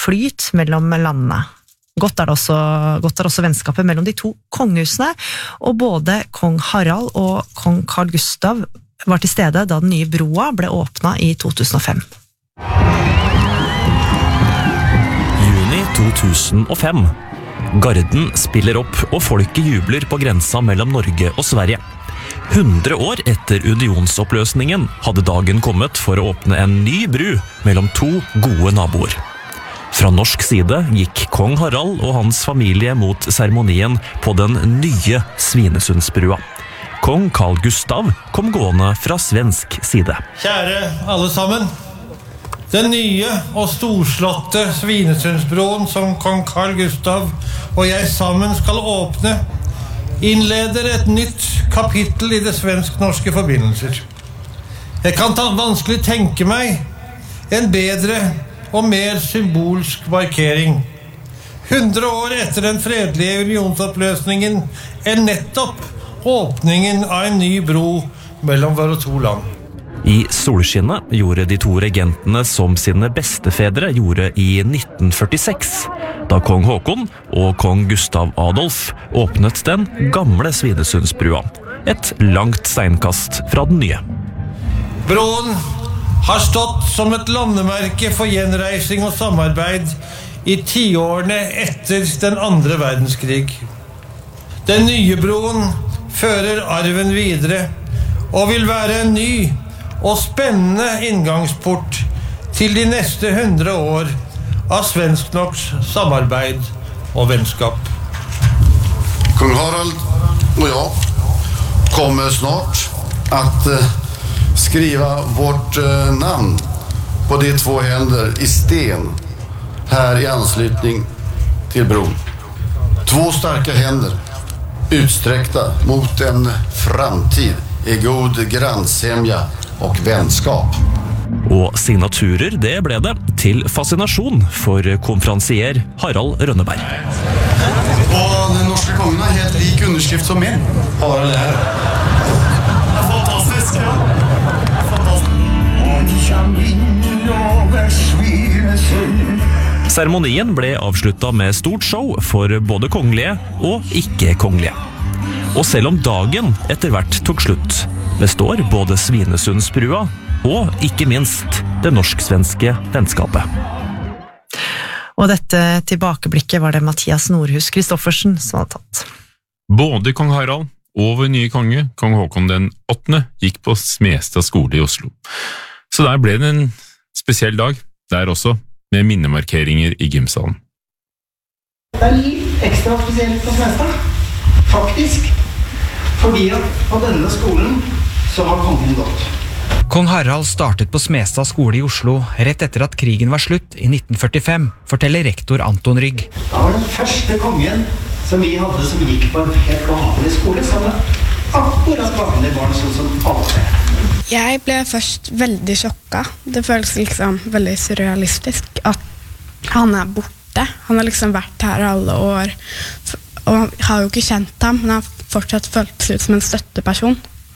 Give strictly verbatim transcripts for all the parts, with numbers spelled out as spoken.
flyt mellom landene. Godt er det også, godt er også vennskapet mellom de to kongehusene, og både kong Harald og kong Carl Gustav var til stede da den nye broa ble åpnet i to tusen og fem. Juni to tusen og fem. Garden spiller opp, og folket jubler på grensa mellom Norge og Sverige. hundre år etter unionsoppløsningen hadde dagen kommet for å åpne en ny bru mellom to gode naboer. Fra norsk side gikk kong Harald og hans familie mot seremonien på den nye Svinesundsbrua. Kong Carl Gustav kom gående fra svensk side. Kjære alle sammen, den nye og storslåtte Svinesundsbroen som kong Carl Gustav og jeg sammen skal åpne, innleder et nytt kapittel i det svensk-norske forbindelser. Jeg kan ta vanskelig tenke meg en bedre og mer symbolsk markering. hundre år etter den fredelige unionsoppløsningen er nettopp åpningen av en ny bro mellom våre to land. I solskinnet gjorde de to regentene som sine bestefedre gjorde i nitten førtiseks, da kong Håkon og kong Gustav Adolf åpnet den gamle Svinesundsbrua, et langt steinkast fra den nye. Broen har stått som et landemerke for gjenreising og samarbeid i tiårene etter den andre verdenskrig. Den nye broen fører arven videre og vil være en ny og spennende inngangsport til de neste hundre år av svensk-norsk samarbeid og vennskap. Kung Harald och jag kommer snart att eh, skriva vårt eh, namn på de två händer i sten här i anslutning till bron. Två starka händer utsträckta mot en framtid i god grannsämja och vänskap. Og signaturer, det ble det, til fascinasjon for konferansier Harald Rønneberg. Och den norska kongen har helt lik underskrift som min. Harald är. Det er fantastisk, ja. Seremonien ble avsluttet med stort show for både kongelige og ikke-kongelige. Og selv om dagen etter hvert tok slutt, består både Svinesundsbrua og ikke minst det norsk-svenske vennskapet. Og dette tilbakeblikket var det Mathias Nordhus Kristoffersen som hadde tatt. Både kong Harald og vår nye konge, kong Håkon den åttende, gikk på Smestad skole i Oslo. Så der ble det en spesiell dag, der også, med minnemarkeringer i gymsalen. Det er litt ekstra spesielt på Smestad, faktisk, fordi at på denne skolen så har kongen gått. Kong Harald startet på Smestad skole i Oslo rett etter at krigen var slutt i nitten førtifem, forteller rektor Anton Rygg. Da var den første kongen som vi hadde som gikk på en helt vanlig skole, som var akkurat vanlig barn, sånn som alle. Jeg ble først veldig sjokket. Det føles liksom veldig surrealistisk at han er borte. Han har liksom vært her alle år, og har jo ikke kjent ham, men har fortsatt følt ut som en støtteperson.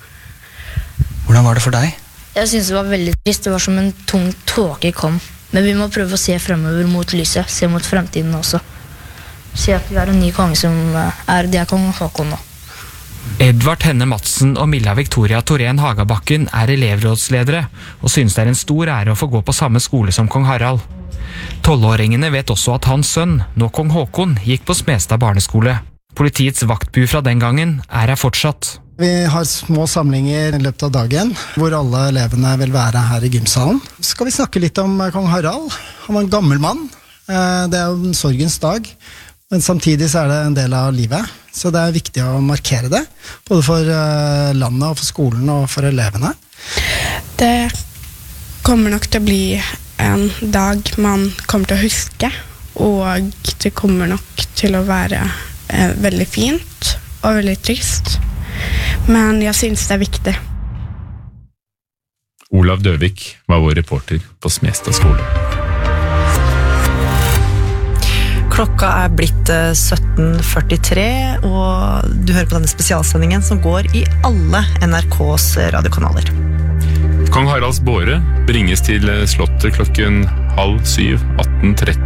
Hvordan var det for deg? Jeg synes det var veldig trist. Det var som en tung tåke kom. Men vi må prøve å se fremover mot lyset, se mot fremtiden også. Se at vi har en ny konge som er, det er kong Håkon nå. Edvard Henne Madsen og Milla Victoria Torén Hagabakken er elevrådsledere, og synes det er en stor ære å få gå på samme skole som kong Harald. Tolvåringene vet også at hans sønn, nå kong Håkon, gikk på Smestad barneskole. Politiets vaktbu fra den gangen er her fortsatt. Vi har små samlinger i løpet av dagen, hvor alle elevene vil være her i gymsalen. Så skal vi snakke litt om kong Harald. Han var en gammel mann. Det er jo en sorgens dag, men samtidig så er det en del av livet. Så det er viktig å markere det, både for landet og for skolen og for elevene. Det kommer nok til å bli en dag man kommer til å huske, og det kommer nok til å være eh, veldig fint og veldig trist. Men jeg synes det er viktig. Olav Døvik var vår reporter på Smestad skole. Klokka er blitt sytten førtitre, og du hører på denne spesialsendingen som går i alle N R K's radiokanaler. Kong Haralds båre bringes til slottet klokken halv syv, atten tretti.